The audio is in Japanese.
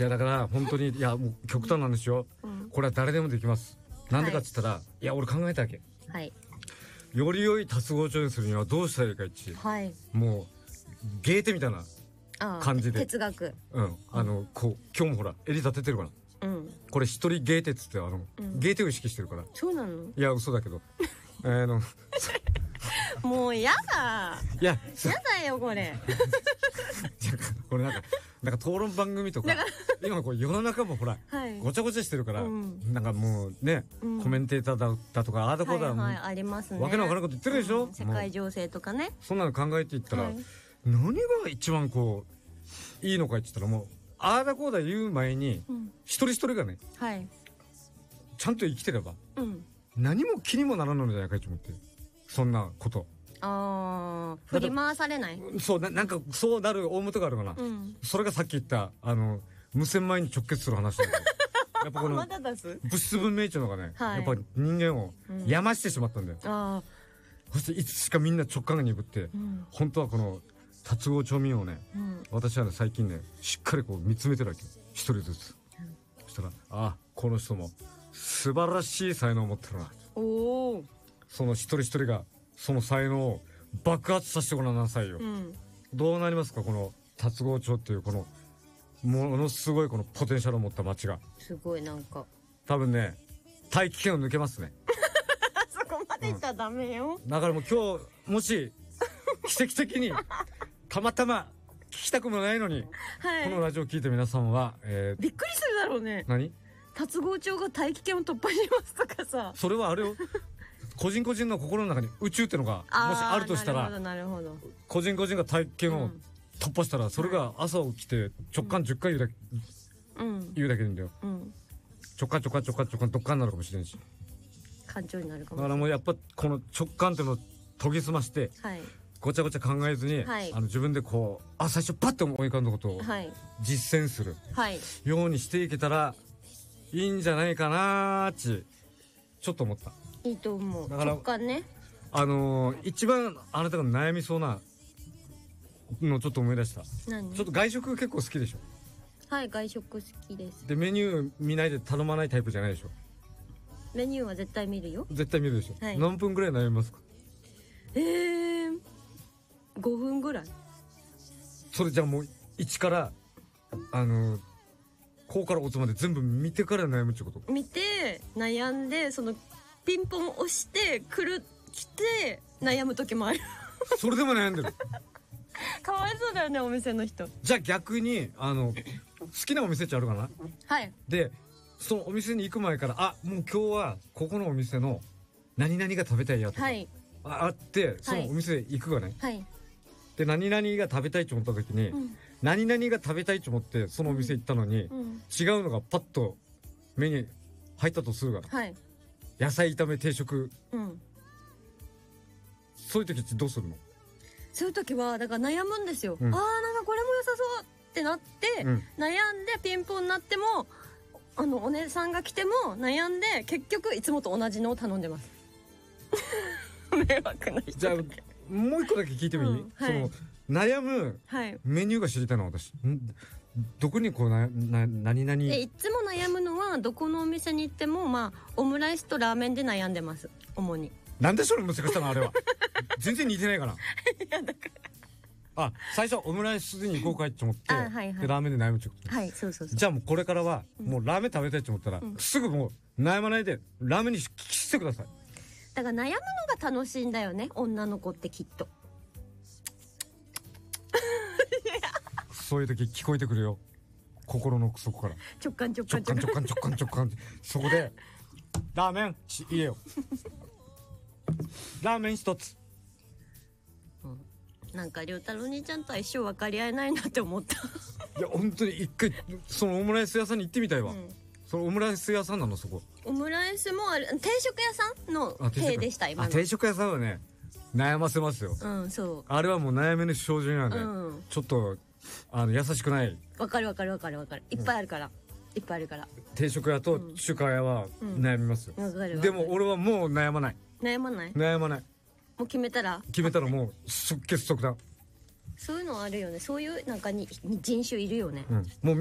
やだから本当にいやもう極端なんですよ、これは誰でもできます。なんでかっつったら、いや俺考えたわけ、 はい、 より良い達合調にするにはどうしたらいいか一、 はい、 もうゲーテみたいな感じで哲学、 こう今日もほら襟立ててるから、これ一人ゲーテっつってゲーテを意識してるから。 そうなの？ いや嘘だけどもうやだ、 いややだよこれこれなんか討論番組とか今こう世の中もほら、ごちゃごちゃしてるから、なんかもうね、コメンテーターだとかあーだこだ、 ありますね、 わけのわからんこと言ってるでしょ、 世界情勢とかね。 そんなの考えていったら、何が一番こういいのかって言ったら、もうあーだこうだ言う前に、一人一人がね、ちゃんと生きてれば、何も気にもならんのじゃないかと思って、そんなこと振り回されない。 そうなんかそうなる大元があるかな、それがさっき言った無洗米に直結する話なんだよやっぱこの物質文明っていうのがね、やっぱり人間を病してしまったんだよ、そしていつしかみんな直感が鈍って、本当はこの達合調味料をね、私はね最近ねしっかりこう見つめてるわけよ、一人ずつ、そしたらこの人も素晴らしい才能を持ってるな、その一人一人がその才能を爆発させてごらんなさいよ、どうなりますかこの達合町っていうこのものすごいこのポテンシャルを持った町が。 すごいなんか多分ね大気圏を抜けますねそこまでいったらダメよ、 だからもう今日もし奇跡的にたまたま聞きたくもないのに、このラジオを聞いた皆さんは、 びっくりするだろうね。 何？ 達合町が大気圏を突破しますとかさ。 それはあれよ個人個人の心の中に宇宙ってのがもしあるとしたら、 なるほど個人個人が大気圏を突破したら、それが朝起きて直感10回言うだけでいいんだよ、直感直感直感直感どっかになるかもしれんし、 感情になるかもしれない。 だからもうやっぱこの直感っていうのを研ぎ澄まして、ごちゃごちゃ考えずに、自分でこう最初パッと思い浮かんだことを実践する、ようにしていけたらいいんじゃないかなーちちょっと思った。 いいと思う。 だから直感ね、 一番あなたが悩みそうなのちょっと思い出した。 何？ ちょっと外食結構好きでしょ？ はい、外食好きです。 でメニュー見ないで頼まないタイプじゃないでしょ？ メニューは絶対見るよ。 絶対見るでしょ、何分ぐらい悩みますか ？5分ぐらい。 それじゃあもう1からこうからおつまで全部見てから悩むってこと？ 見て悩んで、そのピンポン押して来て悩む時もあるそれでも悩んでるかわいそうだよね、お店の人。 じゃあ逆に好きなお店ってあるかな？でそのお店に行く前からもう今日はここのお店の何々が食べたいやとか、あってそのお店行くがね、で何々が食べたいと思った時に、何々が食べたいと思ってそのお店行ったのに、違うのがパッと目に入ったとするが、野菜炒め定食、そういう時ってどうするの？ そういう時はだから悩むんですよ、なんかこれも良さそうってなって、悩んでピンポンになってもお姉さんが来ても悩んで、結局いつもと同じのを頼んでます迷惑な人。 じゃあもう一個だけ聞いてもいい？その悩むメニューが知りたいの、私。どこにこう何々 いつも悩むのは、どこのお店に行ってもオムライスとラーメンで悩んでます、主に。 なんでそれ難しさのあれは全然似てないかな。いやだから最初オムライスに行こうかいと思って、でラーメンで悩むってこと。 そうそうそう。 じゃあもうこれからはもうラーメン食べたいと思ったら、すぐもう悩まないでラーメンにしてください。 だから悩むのが楽しいんだよね、女の子ってきっとそういう時聞こえてくるよ、心の底から直感直感直感直感直感直感そこでラーメン入れよラーメン一つ。 なんか亮太郎兄ちゃんとは一生分かり合えないなって思ったいや本当に一回そのオムライス屋さんに行ってみたいわ、そのオムライス屋さんなの？そこオムライスもある、定食屋さんの手でした。今の定食屋さんはね悩ませますよ、 そうあれはもう悩みの症状なんで、ちょっと優しくない。 わかるわかるわかるわかる、いっぱいあるから、いっぱいあるから。 定食屋と中華屋は悩みますよ、でも俺はもう悩まない。 悩まないもう決めたらもう即決即断。 そういうのあるよね、そういうなんかに人種いるよね、 もう